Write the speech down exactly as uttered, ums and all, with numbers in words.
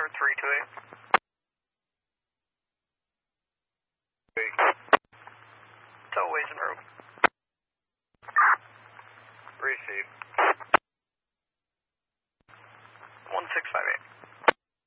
three two eight. Tow ways and rope. Receive.